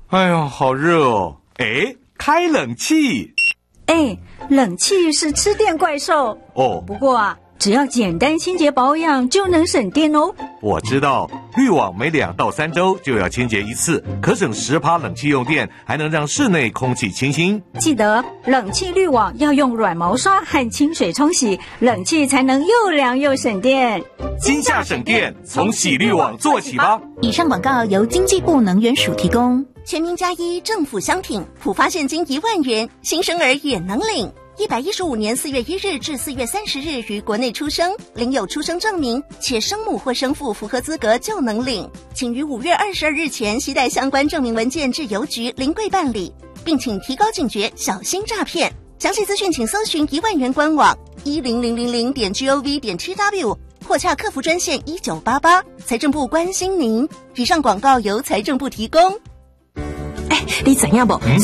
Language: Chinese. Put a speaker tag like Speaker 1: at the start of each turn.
Speaker 1: 哎呀，好热哦！哎，开冷气。
Speaker 2: 冷气是吃电怪兽
Speaker 1: 哦。
Speaker 2: 不过啊，只要简单清洁保养就能省电哦。
Speaker 1: 我知道，滤网每2到3周就要清洁一次，可省10%冷气用电，还能让室内空气清新。
Speaker 2: 记得冷气滤网要用软毛刷和清水冲洗，冷气才能又凉又省电。
Speaker 1: 今夏省电，从洗滤网做起吧。
Speaker 3: 以上广告由经济部能源署提供。
Speaker 4: 全民+1政府相挺，普发现金1万元，新生儿也能领。115年4月1日至4月30日于国内出生，领有出生证明，且生母或生父符合资格就能领。请于5月22日前携带相关证明文件至邮局临柜办理，并请提高警觉，小心诈骗。详细资讯请搜寻1万元官网10000.gov.tw 或洽客服专线1988。财政部关心您。以上广告由财政部提供。
Speaker 5: 你知影无？